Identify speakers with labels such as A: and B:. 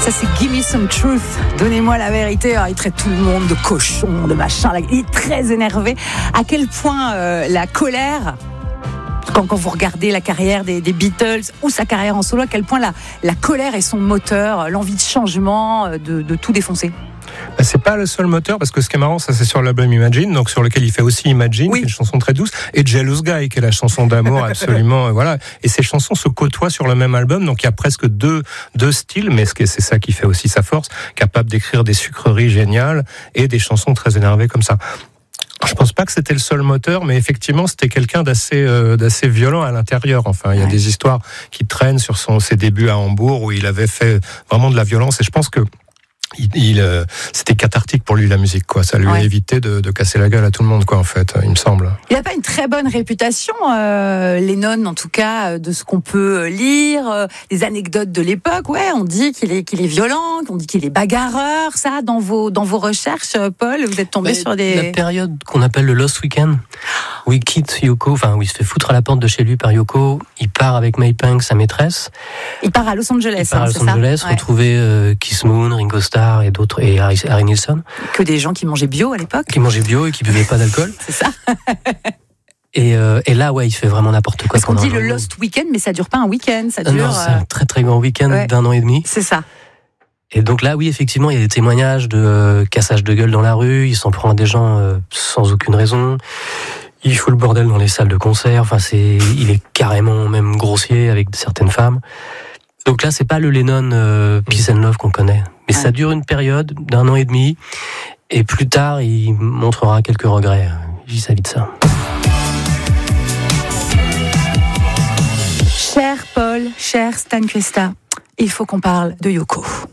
A: Ça c'est Give Me Some Truth, donnez-moi la vérité. Alors, il traite tout le monde de cochon, de machin, il est très énervé. À quel point la colère, quand vous regardez la carrière des Beatles ou sa carrière en solo, à quel point la colère est son moteur, l'envie de changement, de tout défoncer.
B: C'est pas le seul moteur, parce que ce qui est marrant, ça c'est sur l'album Imagine, donc sur lequel il fait aussi Imagine, qui est une chanson très douce, et Jealous Guy, qui est la chanson d'amour absolument, voilà. Et ces chansons se côtoient sur le même album, donc il y a presque deux styles, mais c'est ça qui fait aussi sa force, capable d'écrire des sucreries géniales et des chansons très énervées comme ça. Je pense pas que c'était le seul moteur, mais effectivement, c'était quelqu'un d'assez violent à l'intérieur. Enfin, il y a des histoires qui traînent sur ses débuts à Hambourg, où il avait fait vraiment de la violence, et je pense que c'était cathartique pour lui, la musique, quoi. Ça lui a évité de casser la gueule à tout le monde, quoi, en fait, il me semble.
A: Il n'a pas une très bonne réputation, Lennon, en tout cas, de ce qu'on peut lire, les anecdotes de l'époque. Ouais, on dit qu'il est violent, on dit qu'il est bagarreur. Ça, dans vos recherches, Paul, vous êtes tombé sur des...
C: La période qu'on appelle le Lost Weekend, où il quitte Yoko, où il se fait foutre à la porte de chez lui par Yoko, il part avec May Pang, sa maîtresse.
A: Il part à Los Angeles,
C: c'est ça, retrouver Keith Moon, Ringo Starr et d'autres, et Harry Nilsson.
A: Que des gens qui mangeaient bio à l'époque.
C: Qui mangeaient bio et qui buvaient pas d'alcool.
A: C'est ça.
C: Et là, il fait vraiment n'importe quoi.
A: Parce qu'on dit le Lost Weekend, mais ça dure pas un week-end, ça dure...
C: Non, c'est un très très grand week-end d'1 an et demi.
A: C'est ça.
C: Et donc là, oui, effectivement, il y a des témoignages de cassage de gueule dans la rue, il s'en prend à des gens sans aucune raison. Il fout le bordel dans les salles de concert. Enfin, il est carrément même grossier avec certaines femmes. Donc là, c'est pas le Lennon Peace and Love qu'on connaît. Mais ça dure une période d'1 an et demi. Et plus tard, il montrera quelques regrets vis-à-vis de ça.
A: Cher Paul, cher Stan Cuesta, il faut qu'on parle de Yoko.